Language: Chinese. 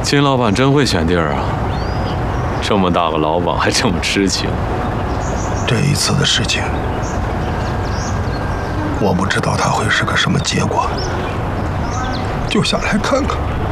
金老板真会选地儿啊！这么大个老鸨还这么痴情。 这一次的事情，我不知道它会是个什么结果，就想来看看。